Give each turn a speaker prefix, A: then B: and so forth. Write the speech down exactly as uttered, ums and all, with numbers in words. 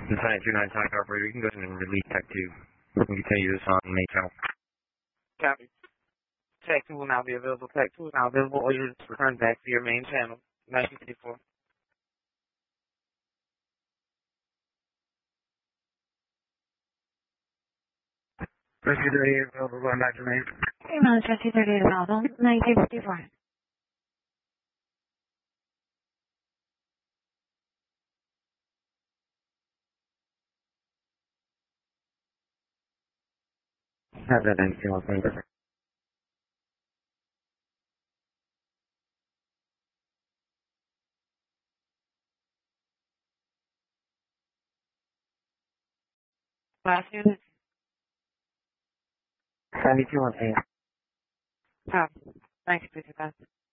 A: Nine two nine Talk Operator, you can go ahead and release Tech two. We can continue this on main channel.
B: Copy. Tech two will now be available. Tech two is now available, or you return back to your main channel. nineteen fifty-four.
A: Rescue thirty is available, going back to main.
C: Hey, man, Rescue thirty is available. nineteen fifty-four.
A: Have that nineteen one finger.
B: Last unit.
A: seventy-two one eight.
B: Copy. nineteen fifty-five.